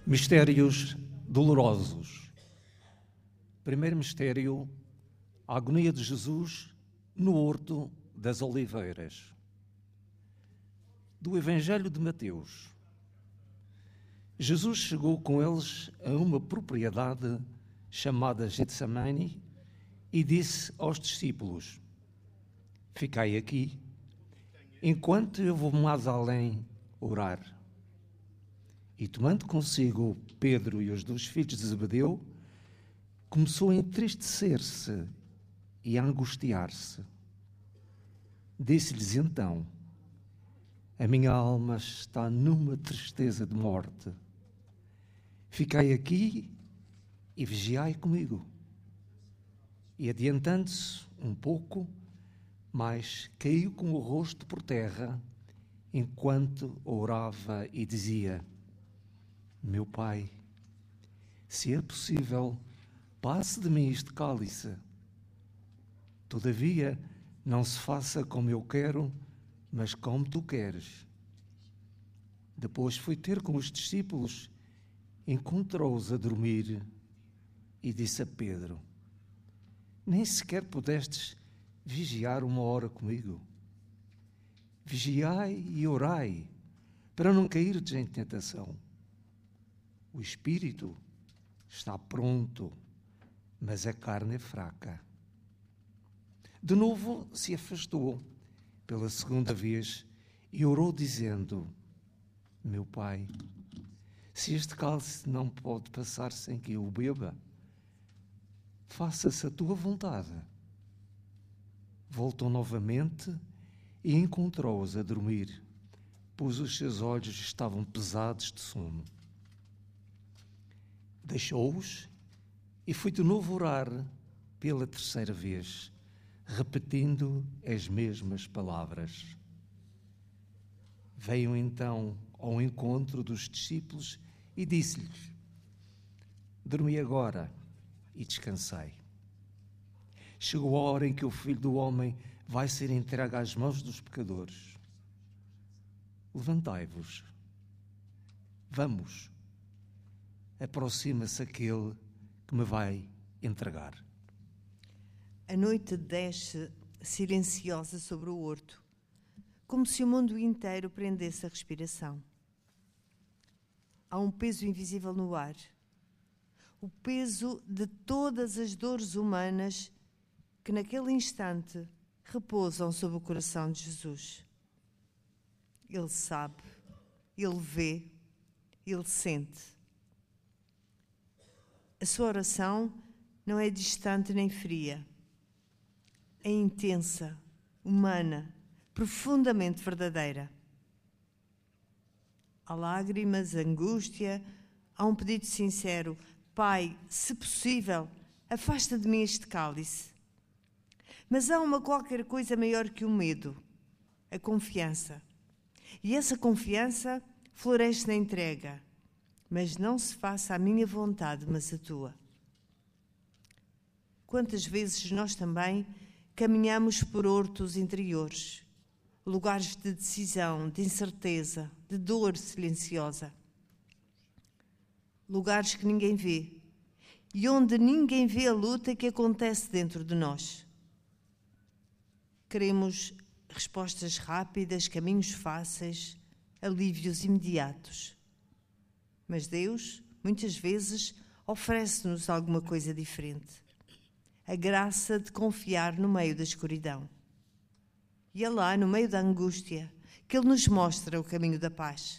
Mistérios dolorosos. Primeiro mistério, a agonia de Jesus no Horto das Oliveiras. Do Evangelho de Mateus. Jesus chegou com eles a uma propriedade chamada Getsemane e disse aos discípulos: ficai aqui, enquanto eu vou mais além orar. E tomando consigo Pedro e os dois filhos de Zebedeu, começou a entristecer-se e a angustiar-se. Disse-lhes então: a minha alma está numa tristeza de morte. Ficai aqui e vigiai comigo. E adiantando-se um pouco, mas caiu com o rosto por terra, enquanto orava e dizia: meu Pai, se é possível, passe de mim este cálice. Todavia, não se faça como eu quero, mas como tu queres. Depois foi ter com os discípulos, encontrou-os a dormir e disse a Pedro: nem sequer pudestes vigiar uma hora comigo? Vigiai e orai, para não cairdes em tentação. O espírito está pronto, mas a carne é fraca. De novo se afastou pela segunda vez e orou dizendo: meu Pai, se este cálice não pode passar sem que eu o beba, faça-se a tua vontade. Voltou novamente e encontrou-os a dormir, pois os seus olhos estavam pesados de sono. Deixou-os e foi de novo orar pela terceira vez, repetindo as mesmas palavras. Veio então ao encontro dos discípulos e disse-lhes: dormi agora e descansei. Chegou a hora em que o Filho do Homem vai ser entregue às mãos dos pecadores. Levantai-vos, vamos. Aproxima-se aquele que me vai entregar. A noite desce silenciosa sobre o horto, como se o mundo inteiro prendesse a respiração. Há um peso invisível no ar, o peso de todas as dores humanas que naquele instante repousam sobre o coração de Jesus. Ele sabe, ele vê, ele sente. A sua oração não é distante nem fria. É intensa, humana, profundamente verdadeira. Há lágrimas, angústia, há um pedido sincero: Pai, se possível, afasta de mim este cálice. Mas há uma qualquer coisa maior que o medo, a confiança. E essa confiança floresce na entrega. Mas não se faça a minha vontade, mas a tua. Quantas vezes nós também caminhamos por hortos interiores, lugares de decisão, de incerteza, de dor silenciosa. Lugares que ninguém vê e onde ninguém vê a luta que acontece dentro de nós. Queremos respostas rápidas, caminhos fáceis, alívios imediatos. Mas Deus, muitas vezes, oferece-nos alguma coisa diferente. A graça de confiar no meio da escuridão. E é lá, no meio da angústia, que Ele nos mostra o caminho da paz.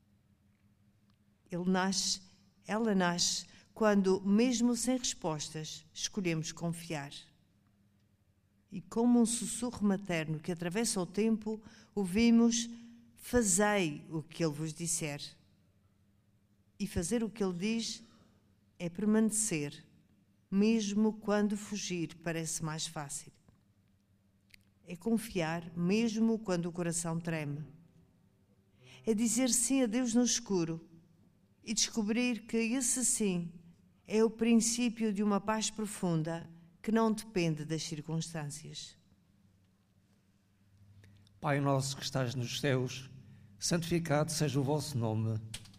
Ela nasce quando, mesmo sem respostas, escolhemos confiar. E como um sussurro materno que atravessa o tempo, ouvimos: fazei o que Ele vos disser. E fazer o que Ele diz é permanecer, mesmo quando fugir parece mais fácil. É confiar, mesmo quando o coração treme. É dizer sim a Deus no escuro e descobrir que esse sim é o princípio de uma paz profunda que não depende das circunstâncias. Pai nosso que estás nos céus, santificado seja o vosso nome.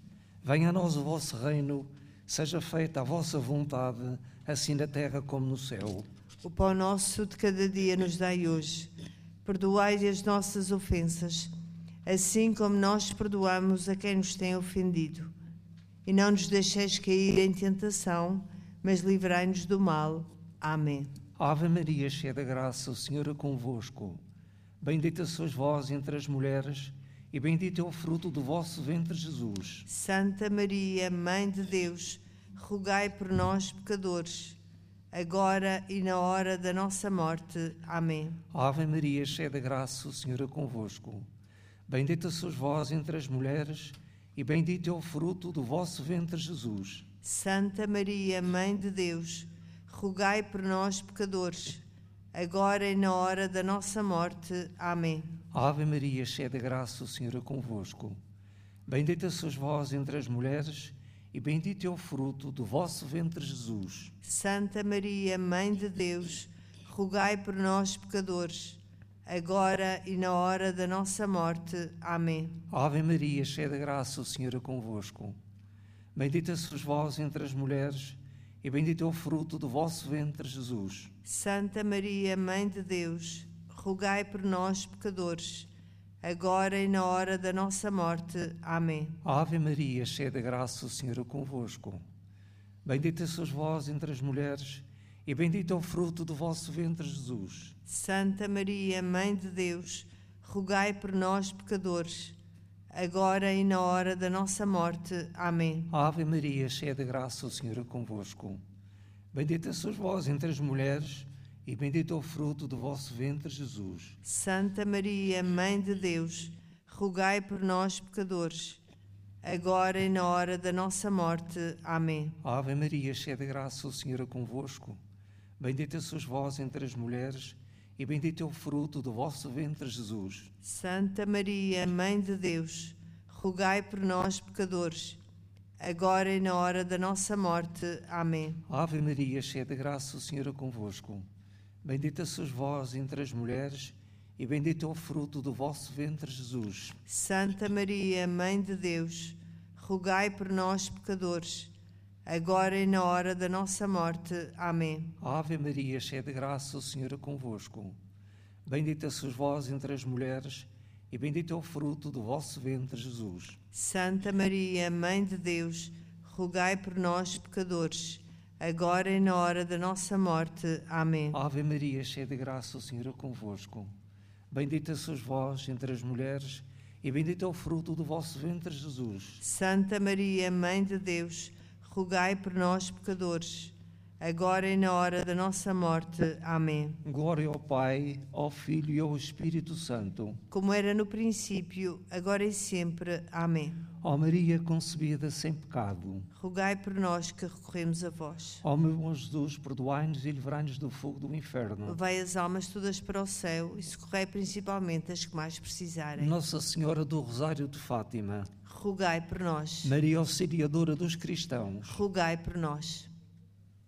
Venha a nós o vosso reino, seja feita a vossa vontade, assim na terra como no céu. O pão nosso de cada dia nos dai hoje. Perdoai as nossas ofensas, assim como nós perdoamos a quem nos tem ofendido. E não nos deixeis cair em tentação, mas livrai-nos do mal. Amém. Ave Maria, cheia de graça, o Senhor é convosco. Bendita sois vós entre as mulheres, e bendito é o fruto do vosso ventre, Jesus. Santa Maria, Mãe de Deus, rogai por nós, pecadores, agora e na hora da nossa morte. Amém. Ave Maria, cheia de graça, o Senhor é convosco. Bendita sois vós entre as mulheres, e bendito é o fruto do vosso ventre, Jesus. Santa Maria, Mãe de Deus, rogai por nós, pecadores, agora e na hora da nossa morte. Amém. Ave Maria, cheia de graça, o Senhor é convosco. Bendita sois vós entre as mulheres, e bendito é o fruto do vosso ventre, Jesus. Santa Maria, Mãe de Deus, rogai por nós, pecadores, agora e na hora da nossa morte. Amém. Ave Maria, cheia de graça, o Senhor é convosco. Bendita sois vós entre as mulheres, e bendito é o fruto do vosso ventre, Jesus. Santa Maria, Mãe de Deus, rogai por nós, pecadores, agora e na hora da nossa morte. Amém. Ave Maria, cheia de graça, o Senhor é convosco. Bendita sois vós entre as mulheres, e bendito é o fruto do vosso ventre, Jesus. Santa Maria, Mãe de Deus, rogai por nós, pecadores, agora e na hora da nossa morte. Amém. Ave Maria, cheia de graça, o Senhor é convosco. Bendita sois vós entre as mulheres, e bendito é o fruto do vosso ventre, Jesus. Santa Maria, Mãe de Deus, rogai por nós, pecadores, agora e na hora da nossa morte. Amém. Ave Maria, cheia de graça, o Senhor é convosco. Bendita sois vós entre as mulheres, e bendito é o fruto do vosso ventre, Jesus. Santa Maria, Mãe de Deus, rogai por nós, pecadores, agora e na hora da nossa morte. Amém. Ave Maria, cheia de graça, o Senhor é convosco. Bendita sois vós entre as mulheres, e bendito é o fruto do vosso ventre, Jesus. Santa Maria, Mãe de Deus, rogai por nós, pecadores, agora e na hora da nossa morte. Amém. Ave Maria, cheia de graça, o Senhor é convosco. Bendita sois vós entre as mulheres, e bendito é o fruto do vosso ventre, Jesus. Santa Maria, Mãe de Deus, rogai por nós, pecadores, agora e na hora da nossa morte. Amém. Ave Maria, cheia de graça, o Senhor é convosco. Bendita sois vós entre as mulheres, e bendito é o fruto do vosso ventre, Jesus. Santa Maria, Mãe de Deus, rogai por nós, pecadores, agora e na hora da nossa morte. Amém. Glória ao Pai, ao Filho e ao Espírito Santo. Como era no princípio, agora e sempre. Amém. Ó Maria concebida sem pecado, Rogai por nós que recorremos a vós. ó meu bom Jesus, perdoai-nos e livrai-nos do fogo do inferno. Levai as almas todas para o céu e socorrei principalmente as que mais precisarem. Nossa Senhora do Rosário de Fátima, Rogai por nós. Maria Auxiliadora dos cristãos, Rogai por nós.